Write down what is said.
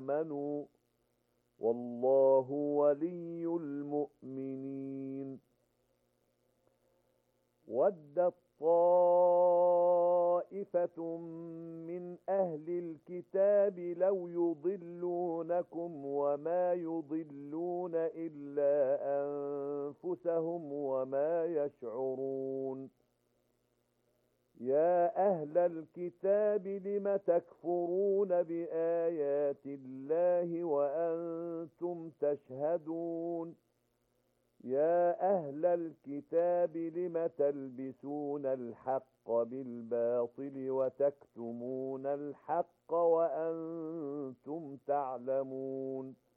آمنوا والله ولي المؤمنين. ودت طائفة من أهل الكتاب لو يضلونكم وما يضلون إلا أنفسهم وما يشعرون. يا أهل الكتاب لم تكفرون بآيات الله وأنتم تشهدون. يا أهل الكتاب لم تلبسون الحق بالباطل وتكتمون الحق وأنتم تعلمون.